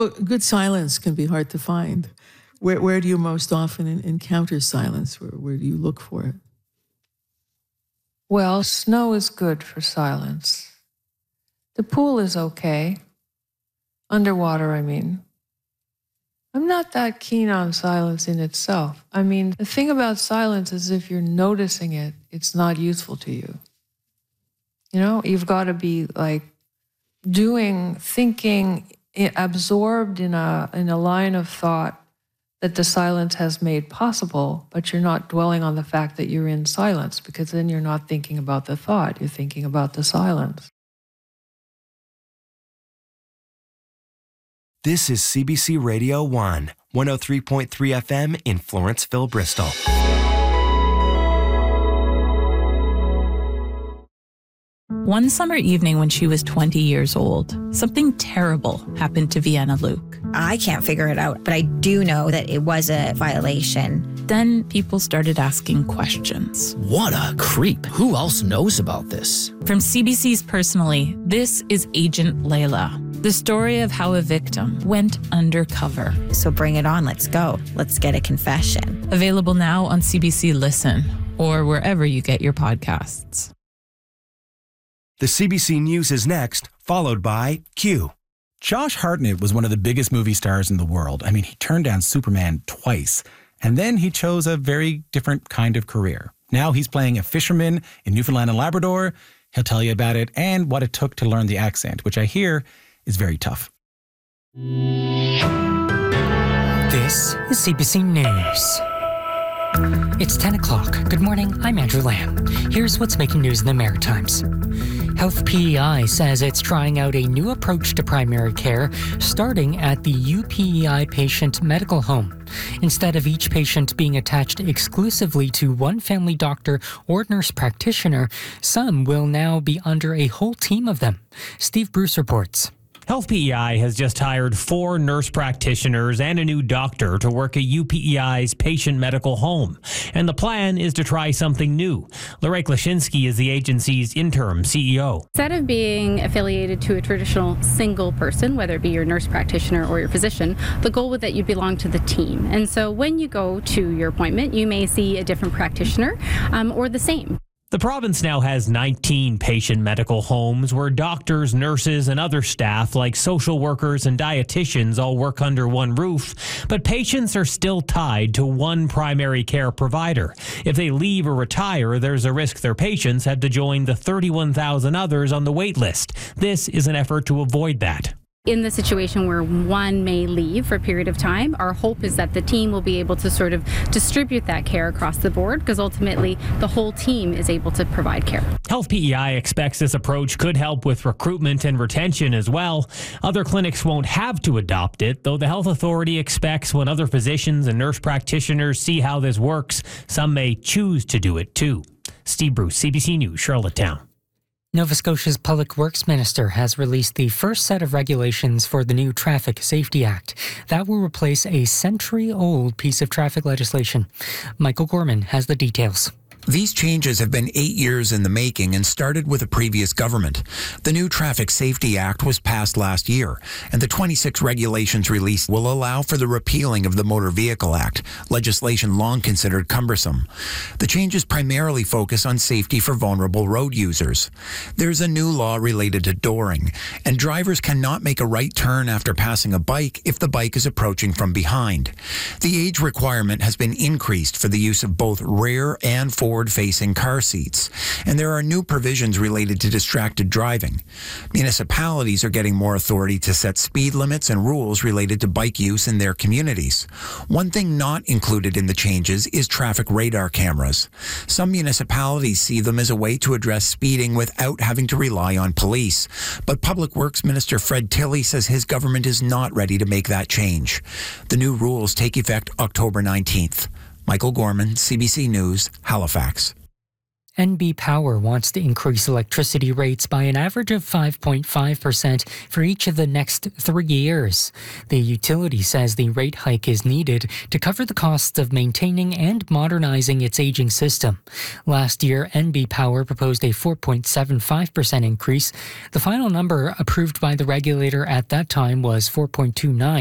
Good silence can be hard to find. Where do you most often encounter silence? Where do you look for it? Well, snow is good for silence. The pool is okay. Underwater, I mean. I'm not that keen on silence in itself. I mean, the thing about silence is if you're noticing it, it's not useful to you. You know, you've got to be like thinking, absorbed in a line of thought that the silence has made possible, but you're not dwelling on the fact that you're in silence, because then you're not thinking about the thought, you're thinking about the silence. This is CBC Radio 1, 103.3 FM in Florenceville, Bristol. One summer evening when she was 20 years old, something terrible happened to Vienna Luke. I can't figure it out, but I do know that it was a violation. Then people started asking questions. What a creep. Who else knows about this? From CBC's Personally, this is Agent Layla, the story of how a victim went undercover. So bring it on. Let's go. Let's get a confession. Available now on CBC Listen or wherever you get your podcasts. The CBC News is next, followed by Q. Josh Hartnett was one of the biggest movie stars in the world. I mean, he turned down Superman twice, and then he chose a very different kind of career. Now he's playing a fisherman in Newfoundland and Labrador. He'll tell you about it and what it took to learn the accent, which I hear is very tough. This is CBC News. It's 10 o'clock. Good morning, I'm Andrew Lamb. Here's what's making news in the Maritimes. Health PEI says it's trying out a new approach to primary care, starting at the UPEI patient medical home. Instead of each patient being attached exclusively to one family doctor or nurse practitioner, some will now be under a whole team of them. Steve Bruce reports. Health PEI has just hired 4 nurse practitioners and a new doctor to work at UPEI's patient medical home. And the plan is to try something new. Lorraine Klashinsky is the agency's interim CEO. Instead of being affiliated to a traditional single person, whether it be your nurse practitioner or your physician, the goal was that you belong to the team. And so when you go to your appointment, you may see a different practitioner or the same. The province now has 19 patient medical homes where doctors, nurses, and other staff like social workers and dietitians all work under one roof, but patients are still tied to one primary care provider. If they leave or retire, there's a risk their patients have to join the 31,000 others on the wait list. This is an effort to avoid that. In the situation where one may leave for a period of time, our hope is that the team will be able to sort of distribute that care across the board, because ultimately the whole team is able to provide care. Health PEI expects this approach could help with recruitment and retention as well. Other clinics won't have to adopt it, though the health authority expects when other physicians and nurse practitioners see how this works, some may choose to do it too. Steve Bruce, CBC News, Charlottetown. Nova Scotia's Public Works Minister has released the first set of regulations for the new Traffic Safety Act. That will replace a century-old piece of traffic legislation. Michael Gorman has the details. These changes have been 8 years in the making and started with a previous government. The new Traffic Safety Act was passed last year, and the 26 regulations released will allow for the repealing of the Motor Vehicle Act, legislation long considered cumbersome. The changes primarily focus on safety for vulnerable road users. There's a new law related to dooring, and drivers cannot make a right turn after passing a bike if the bike is approaching from behind. The age requirement has been increased for the use of both rear and forward-facing car seats, and there are new provisions related to distracted driving. Municipalities are getting more authority to set speed limits and rules related to bike use in their communities. One thing not included in the changes is traffic radar cameras. Some municipalities see them as a way to address speeding without having to rely on police, but Public Works Minister Fred Tilley says his government is not ready to make that change. The new rules take effect October 19th. Michael Gorman, CBC News, Halifax. NB Power wants to increase electricity rates by an average of 5.5% for each of the next 3 years. The utility says the rate hike is needed to cover the costs of maintaining and modernizing its aging system. Last year, NB Power proposed a 4.75% increase. The final number approved by the regulator at that time was 4.29%.